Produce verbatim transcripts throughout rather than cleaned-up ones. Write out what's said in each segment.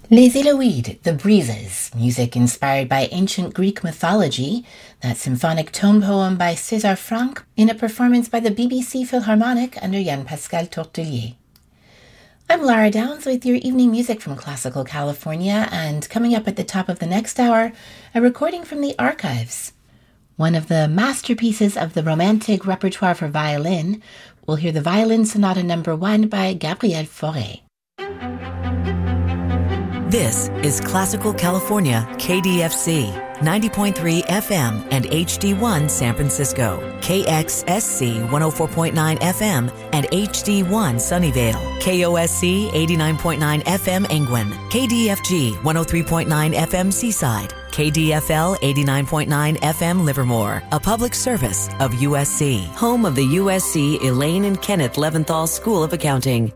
Les Eloïdes, The Breezes, music inspired by ancient Greek mythology, that symphonic tone poem by César Franck in a performance by the B B C Philharmonic under Yann-Pascal Tortelier. I'm Lara Downs with your evening music from Classical California, and coming up at the top of the next hour, a recording from the archives. One of the masterpieces of the Romantic repertoire for violin, we'll hear the Violin Sonata number one by Gabriel Fauré. This is Classical California, K D F C, ninety point three F M and H D one San Francisco, K X S C one oh four point nine F M and H D one Sunnyvale, K O S C eighty-nine point nine F M Engwin, K D F G one oh three point nine F M Seaside, K D F L eighty-nine point nine F M Livermore, a public service of U S C, home of the U S C Elaine and Kenneth Leventhal School of Accounting.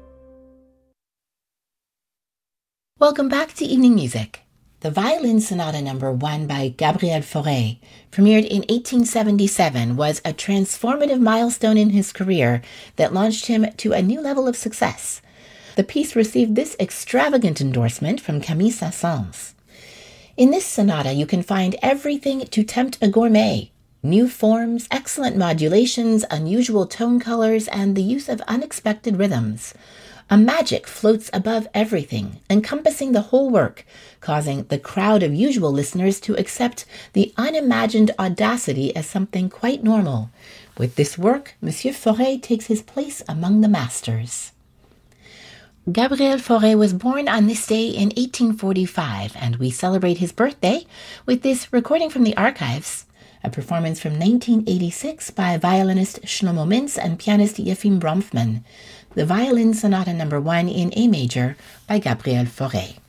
Welcome back to Evening Music. The Violin Sonata number one by Gabriel Fauré, premiered in eighteen seventy-seven, was a transformative milestone in his career that launched him to a new level of success. The piece received this extravagant endorsement from Camille Saint-Saëns. In this sonata, you can find everything to tempt a gourmet: new forms, excellent modulations, unusual tone colors, and the use of unexpected rhythms. A magic floats above everything, encompassing the whole work, causing the crowd of usual listeners to accept the unimagined audacity as something quite normal. With this work, Monsieur Fauré takes his place among the masters. Gabriel Fauré was born on this day in eighteen forty-five, and we celebrate his birthday with this recording from the archives, a performance from nineteen eighty-six by violinist Shlomo Mintz and pianist Yefim Bronfman, the Violin Sonata number one in A major by Gabriel Fauré.